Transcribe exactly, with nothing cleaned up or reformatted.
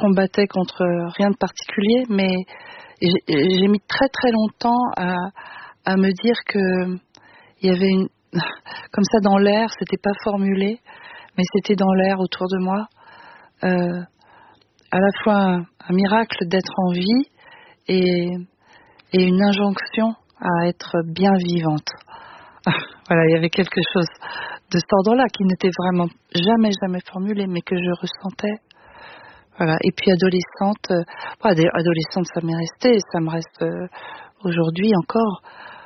combattais contre rien de particulier, mais j'ai, j'ai mis très très longtemps à, à me dire que il y avait une, comme ça dans l'air, c'était pas formulé, mais c'était dans l'air autour de moi, euh, à la fois un, un miracle d'être en vie et, et une injonction à être bien vivante. Voilà, il y avait quelque chose de cet ordre-là qui n'était vraiment jamais, jamais formulé, mais que je ressentais. Voilà. Et puis adolescente, euh, bon, adolescente, ça m'est resté, ça me reste euh, aujourd'hui encore.